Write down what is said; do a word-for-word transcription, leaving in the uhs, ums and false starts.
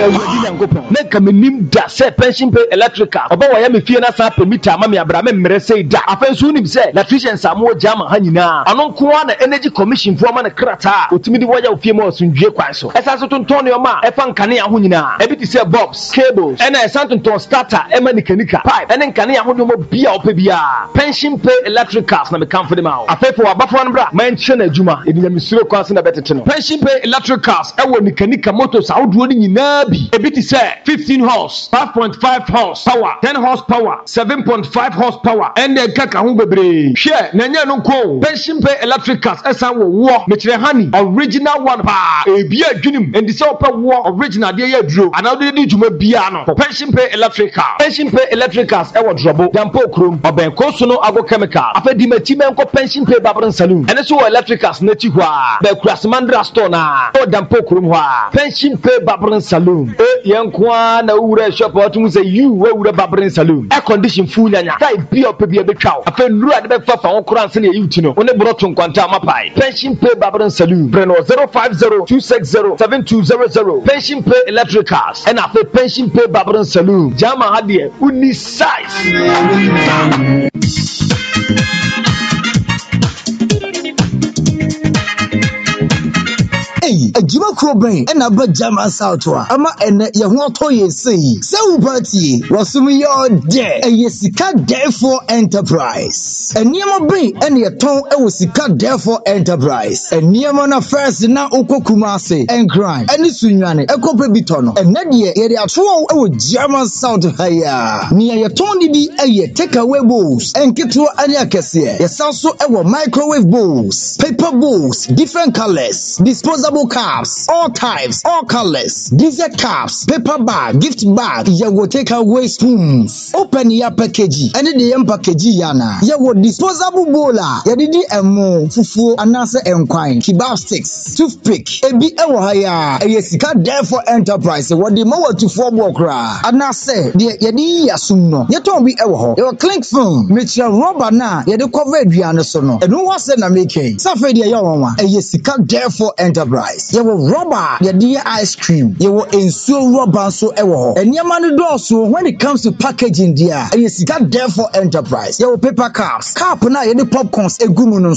awurade nyankopɔn na nka menim da sɛ pension pay electrical ɔbɛ wɔyɛ me fie na saa permita ma me abra me mmerɛ sɛ da afei nso wonim sɛ electricians a mo gyama ha nyinaa ano nko a na energy commission foɔ ma no krataa otumi de wɔyɛ wo fie ma ɔsomdwie kwan so ɛsan so tontɔn nneɔma a ɛfa nkanea ho nyinaa ɛbi te sɛ bulbs cables ɛna ɛsan tontɔn starter ɛma nikanika pipe ɛne nkanea ho nneɔma bia wopɛ biara pension pay electricals na mekamfo de ma wo afei fo wabafoɔ no bra mankyerɛ no adwuma ɛde nyamesuro kwan so na bɛtete no pension pay electricals ɛwɔ nikanika motors ahodoɔ no nyinaa bi ebi te sɛ fifteen horse five point five horse power ten horse power seven point five horse power ɛne ɛkaka ho bebree hwɛ na ɛnyɛ no nko pension pay electricals ɛsan wɔ woɔ mekyerɛ honey original one paa ebi adwenem ɛnti sɛ wopɛ woɔ original deɛ yɛ aduro anaa wode de dwuma biara no for pension pay electrical pension pay electricals ɛwɔ drɔbo dampo kurom ɔbɛn koso no agro chemical afɛ di makyi mɛnkɔ pension pay babren saloon ɛne so wɔ electricals n'akyi hɔ a bɛkura semandra store na ɛwɔ dampo kurom hɔ a pension pay babren saloon e yɛn nko a na wowura shop a wɔtom sɛ you wawura babren saloon air condition full nyanya tae bia ɔpɛ bia bɛtwa wo afɛ nnuro a de bɛfa fa wo kora nse ne yɛyi wuti no wo ne borɔto nkwanta amapae pension pay babren saloon brɛ no zero five zero two six zero seven two zero zero pension pay electricals ɛna afɛ pension pay babren saloon gyama ha deɛ wonni size. Hey, a Jima Crobrain and a bad jam as out. Ama and your water ye say. So party was some your day. A yesika therefore enterprise. A Niama bring and your tongue a wasika therefore enterprise. A Niamana first na oko kumase and grind. And it's Sunyane, a copper bitono. And Nadia, ye are true o German South higher. Near your Tony be a ye take away bowls and get to Anyakasi. Yes, also our microwave bowls, paper bowls, different colors, disposable cups, all types, all colors, dessert cups, paper bag, gift bag, ya will take away spoons. Open your package, and the M package yana. Ya will disposable bowler, ya did a mo, fufu, anasa and quine, kebab sticks, toothpick, ebi ewa haya, a yesika therefore enterprise, what the mower to four walkra. Anase, the yadi yasuno, yaton be ewa, your clink film, Mitchell rubber na, ya the cover diana sono, and who was in a making, Safe de Yawa, a yesika therefore enterprise. You will rubber, your dear ice cream. You will ensure rubber so ever. And your money does so when it comes to packaging, dear. And you got therefore enterprise. You will paper cups, cup na any popcorns, a gumuno.